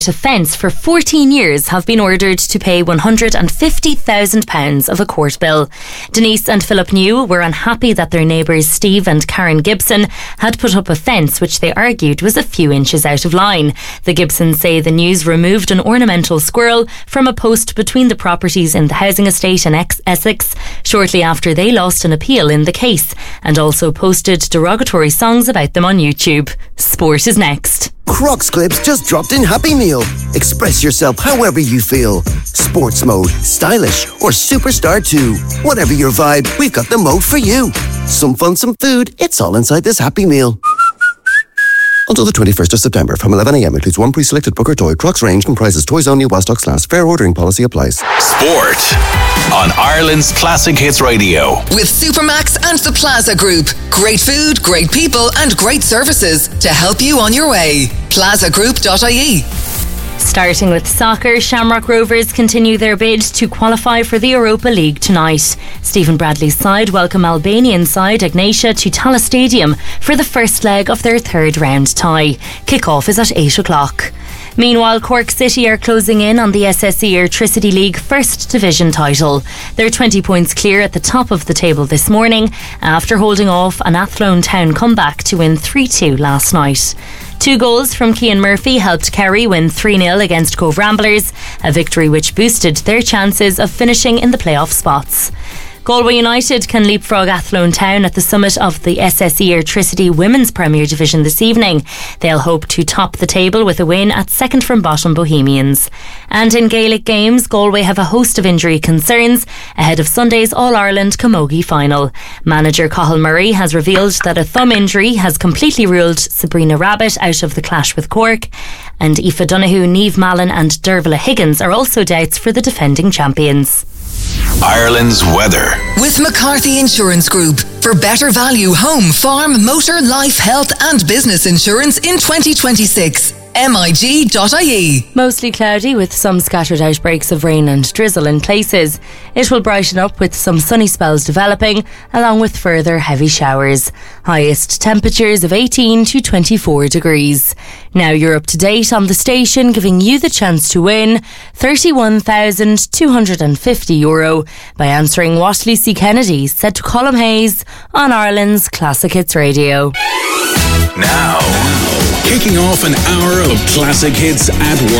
offence for 14 years have been ordered to pay £150,000 of a court bill. Denise and Philip New were unhappy that their neighbours Steve and Karen Gibson had put up a fence which they argued was a few inches out of line. The Gibsons say the News removed an ornamental squirrel from a post between the properties in the housing estate in Essex shortly after they lost an appeal in the case, and also posted derogatory songs about them on YouTube. Sport is next. Crocs clips just dropped in Happy Meal. Express yourself however you feel. Sports mode, stylish, or superstar too. Whatever your vibe, we've got the mode for you. Some fun, some food, it's all inside this Happy Meal. Until the 21st of September, from 11 a.m. includes one pre-selected book or toy. Crocs range comprises toys only while stocks last. Fair ordering policy applies. Sport on Ireland's Classic Hits Radio. With Supermax and the Plaza Group. Great food, great people and great services to help you on your way. plazagroup.ie. Starting with soccer, Shamrock Rovers continue their bid to qualify for the Europa League tonight. Stephen Bradley's side welcome Albanian side Agnatia to Tallaght Stadium for the first leg of their third round tie. Kick-off is at 8 o'clock. Meanwhile, Cork City are closing in on the SSE Airtricity League First Division title. They're 20 points clear at the top of the table this morning after holding off an Athlone Town comeback to win 3-2 last night. 2 goals from Cian Murphy helped Kerry win 3-0 against Cove Ramblers, a victory which boosted their chances of finishing in the playoff spots. Galway United can leapfrog Athlone Town at the summit of the SSE Airtricity Women's Premier Division this evening. They'll hope to top the table with a win at second from bottom Bohemians. And in Gaelic games, Galway have a host of injury concerns ahead of Sunday's All-Ireland Camogie final. Manager Cathal Murray has revealed that a thumb injury has completely ruled Sabrina Rabbit out of the clash with Cork, and Aoife Donoghue, Niamh Mallon and Dervla Higgins are also doubts for the defending champions. Ireland's weather. With McCarthy Insurance Group. For better value home, farm, motor, life, health and business insurance in 2026. MIG.ie. Mostly cloudy with some scattered outbreaks of rain and drizzle in places. It will brighten up with some sunny spells developing, along with further heavy showers. Highest temperatures of 18 to 24 degrees. Now you're up to date on the station, giving you the chance to win €31,250 by answering what Lucy Kennedy said to Colm Hayes on Ireland's Classic Hits Radio. Now, kicking off an hour of classic hits at work.